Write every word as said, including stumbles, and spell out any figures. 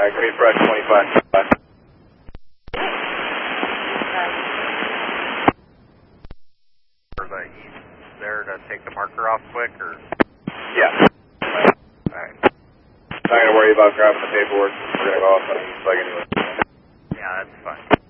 Alright, green fresh twenty-five. Bye. For the east there to take the marker off quick, or? Yeah. Alright. Not gonna worry about grabbing the paperwork. We're gonna go off on the east leg anyway. Yeah, that's fine.